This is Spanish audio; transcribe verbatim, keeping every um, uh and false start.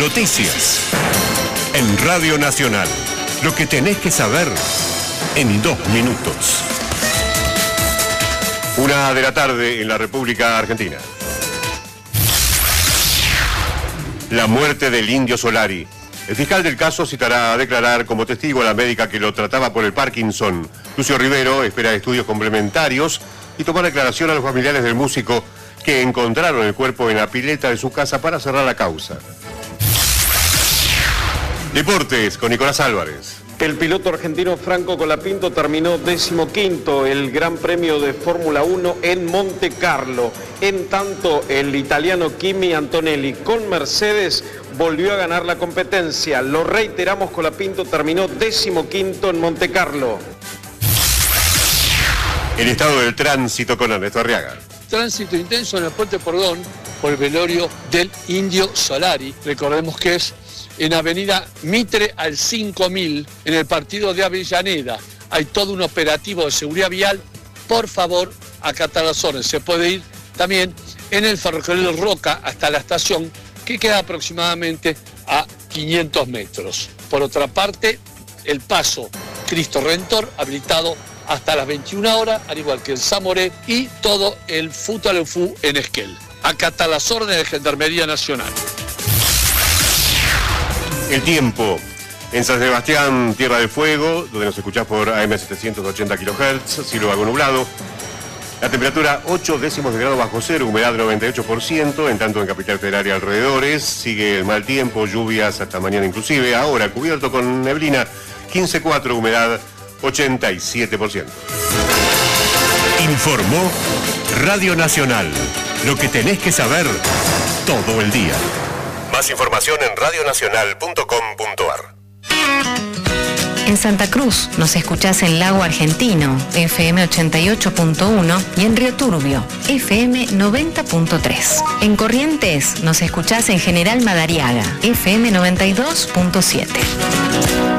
Noticias. En Radio Nacional. Lo que tenés que saber en dos minutos. Una de la tarde en la República Argentina. La muerte del Indio Solari. El fiscal del caso citará a declarar como testigo a la médica que lo trataba por el Parkinson. Lucio Rivero espera estudios complementarios y tomar declaración a los familiares del músico que encontraron el cuerpo en la pileta de su casa para cerrar la causa. Deportes con Nicolás Álvarez. El piloto argentino Franco Colapinto terminó decimoquinto el Gran Premio de Fórmula uno en Monte Carlo. En tanto, el italiano Kimi Antonelli con Mercedes volvió a ganar la competencia. Lo reiteramos, Colapinto terminó decimoquinto en Monte Carlo. El estado del tránsito con Ernesto Arriaga. Tránsito intenso en el Puente Pordón por el velorio del Indio Solari. Recordemos que es en Avenida Mitre al cinco mil, en el partido de Avellaneda. Hay todo un operativo de seguridad vial. Por favor, acatar las órdenes. Se puede ir también en el ferrocarril Roca hasta la estación, que queda aproximadamente a quinientos metros. Por otra parte, el paso Cristo Redentor habilitado hasta las veintiuna horas, al igual que el Zamoré y todo el Futaleufú en Esquel. Acatar las órdenes de Gendarmería Nacional. El tiempo. En San Sebastián, Tierra del Fuego, donde nos escuchás por A M setecientos ochenta kilohertz, cielo algo nublado. La temperatura ocho décimos de grado bajo cero, humedad noventa y ocho por ciento, en tanto en Capital Federal y alrededores. Sigue el mal tiempo, lluvias hasta mañana inclusive. Ahora cubierto con neblina, quince coma cuatro, humedad ochenta y siete por ciento. Informó Radio Nacional. Lo que tenés que saber todo el día. Más información en radionacional punto com punto ar. En Santa Cruz nos escuchás en Lago Argentino, F M ochenta y ocho punto uno, y en Río Turbio, F M noventa punto tres. En Corrientes nos escuchás en General Madariaga, F M noventa y dos punto siete.